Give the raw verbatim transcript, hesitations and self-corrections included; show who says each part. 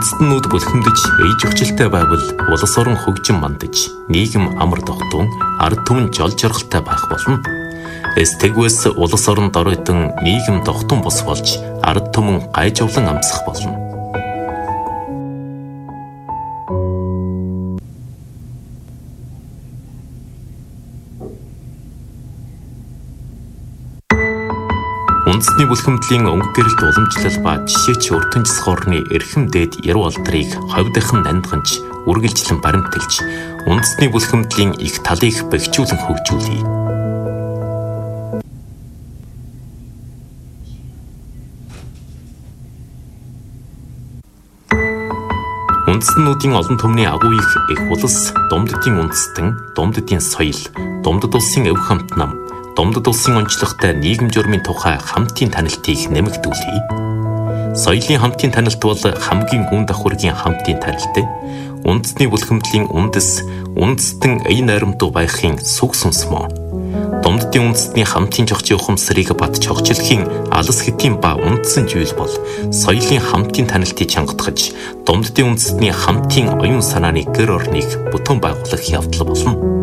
Speaker 1: Үндэстнүүд бүлхэмдэж ээж өвчлөлтэй байвал улс орон хөгжин мандаж, нийгэм амар тогтун, ард түмэн жол жаргалтай байх болно. Эстэгвэс улс оронд оройтон нийгэм тогтун бос болж, ард түмэн гайжовлон амсах болно. Үндэсний бүлхэмдлийн өнгө гэрэлт уламжлал ба жишээч уртын цэсхорны эрхэм дээд яруу алдрыг ховдохон нандганж, үргэлжлэн баримтэлж, үндэсний бүлхэмдлийн их талыг бэхжүүлэн хөгжүүлье. Үндэстнүүдийн олон түмний агуу их их улс, Думддын үндэстэн, Думддын соёл, Думдд улсын өв хамт нам, Думдд улсын онцлогтой нийгэм журмын тухай хамтын танилтыг нэмэгдүүлье. Соёлын хамтын танилт бол хамгийн гүн давхургийн хамтын танилт. Үндэсний бүлхэмдлийн үндэс, үндэстэн ая найрамдуу байхын сүг сүнс мөн. Думддын үндэстний хамтын жогчийн ухамсарыг бат чогчлохын алс хэтийн ба үндсэн зүйл бол соёлын хамтын танилтыг чангатгаж, Думддын үндэстний хамтын оюун санааны гэр орныг бүтэн байгуулах явдал болно.